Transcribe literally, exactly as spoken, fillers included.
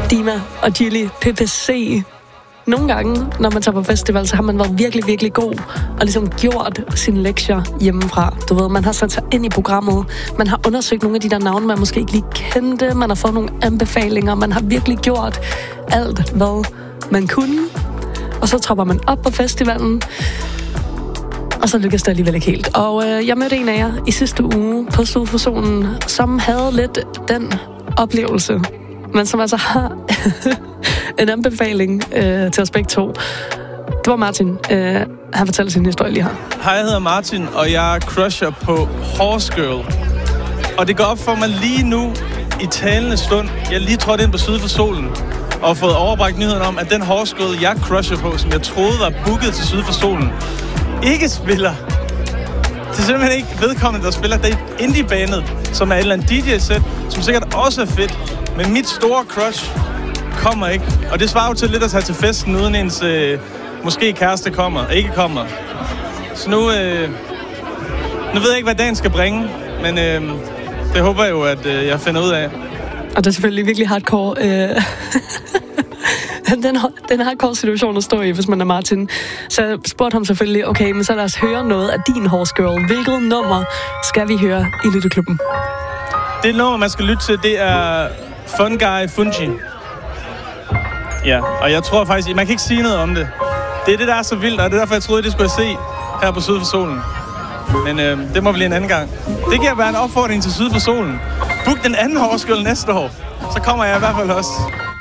Dima og Gilly, P P C. Nogle gange, når man tager på festival, så har man været virkelig, virkelig god og ligesom gjort sine lektier hjemmefra. Du ved, man har sat sig ind i programmet, man har undersøgt nogle af de der navne, man måske ikke lige kendte, man har fået nogle anbefalinger, man har virkelig gjort alt, hvad man kunne. Og så tropper man op på festivalen, og så lykkes det alligevel ikke helt. Og øh, jeg mødte en af jer i sidste uge på Syd for Solen, som havde lidt den oplevelse, men som altså har en anbefaling øh, til os begge to. Det var Martin. Øh, han fortæller sin historie lige her. Hej, jeg hedder Martin, og jeg er crusher på Horse Girl. Og det går op for mig lige nu, i talende stund, jeg lige trådte ind på Syd for Solen, og fået overbragt nyheden om, at den Horse Girl, jeg crusher på, som jeg troede var booket til Syd for Solen, ikke spiller. Det er simpelthen ikke vedkommende, der spiller. Det er indie-bandet, som er et eller andet D J-sæt, som sikkert også er fedt. Men mit store crush kommer ikke. Og det svarer jo til lidt at tage til festen, uden ens øh, måske kæreste kommer. Ikke kommer. Så nu, øh, nu ved jeg ikke, hvad dagen skal bringe. Men øh, det håber jeg jo, at øh, jeg finder ud af. Og det er selvfølgelig virkelig hardcore. Øh Den, den hardcore situation at stå i, hvis man er Martin. Så jeg spurgte ham selvfølgelig, okay, men så lad os høre noget af din Horse Girl. Hvilket nummer skal vi høre i Lytteklubben? Det nummer, man skal lytte til, det er Fun Guy Fungi. Ja, og jeg tror faktisk, man kan ikke sige noget om det. Det er det, der er så vildt, og det er derfor, jeg troede, det skulle jeg se her på Syd for Solen. Men øh, det må blive en anden gang. Det kan være en opfordring til Syd for Solen. Book den anden Horse Girl næste år. Så kommer jeg i hvert fald også.